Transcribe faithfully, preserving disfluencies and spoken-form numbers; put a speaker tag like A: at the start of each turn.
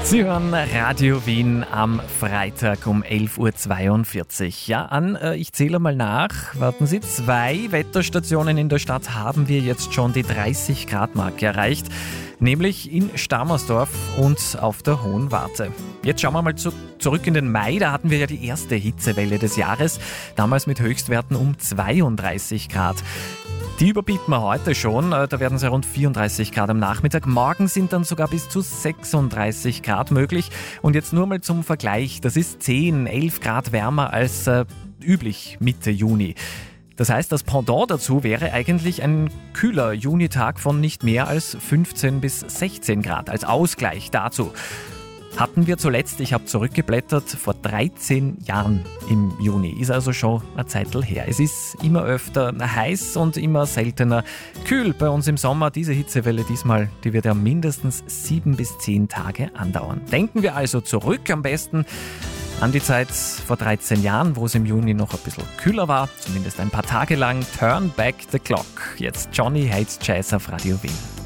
A: Sie hören Radio Wien am Freitag um elf Uhr zweiundvierzig. Ja, an, äh, ich zähle mal nach. Warten Sie, zwei Wetterstationen in der Stadt haben wir jetzt schon die dreißig Grad Marke erreicht. Nämlich in Stammersdorf und auf der Hohen Warte. Jetzt schauen wir mal zu, zurück in den Mai. Da hatten wir ja die erste Hitzewelle des Jahres. Damals mit Höchstwerten um zweiunddreißig Grad. Die überbieten wir heute schon, da werden es ja rund vierunddreißig Grad am Nachmittag. Morgen sind dann sogar bis zu sechsunddreißig Grad möglich. Und jetzt nur mal zum Vergleich, das ist zehn, elf Grad wärmer als äh, üblich Mitte Juni. Das heißt, das Pendant dazu wäre eigentlich ein kühler Junitag von nicht mehr als fünfzehn bis sechzehn Grad. Als Ausgleich dazu hatten wir zuletzt, ich habe zurückgeblättert, vor dreizehn Jahren im Juni. Ist also schon eine Zeitl her. Es ist immer öfter heiß und immer seltener kühl bei uns im Sommer. Diese Hitzewelle diesmal, die wird ja mindestens sieben bis zehn Tage andauern. Denken wir also zurück, am besten an die Zeit vor dreizehn Jahren, wo es im Juni noch ein bisschen kühler war, zumindest ein paar Tage lang. Turn back the clock. Jetzt Johnny Hates Jazz auf Radio Wien.